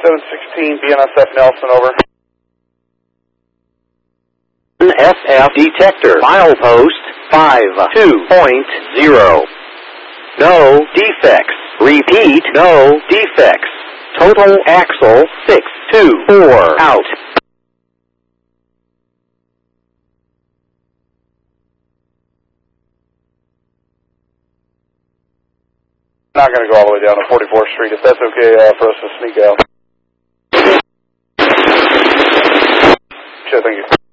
716 BNSF Nelson, over. FF detector, milepost 52.0. No defects. Repeat, no defects. Total axle 624 out. Not going to go all the way down to 44th Street, if that's okay for us to sneak out. Sure, thank you.